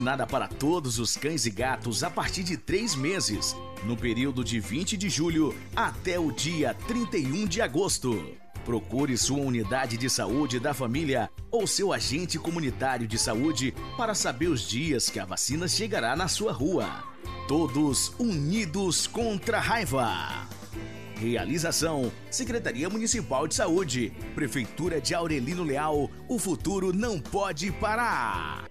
Nada para todos os cães e gatos a partir de 3 meses, no período de 20 de julho até o dia 31 de agosto. Procure sua unidade de saúde da família ou seu agente comunitário de saúde para saber os dias que a vacina chegará na sua rua. Todos unidos contra a raiva. Realização: Secretaria Municipal de Saúde, Prefeitura de Aurelino Leal. O futuro não pode parar.